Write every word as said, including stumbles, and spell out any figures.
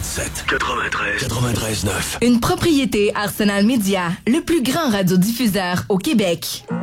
huit sept, quatre-vingt-treize, quatre-vingt-treize neuf. Une propriété Arsenal Média, le plus grand radiodiffuseur au Québec.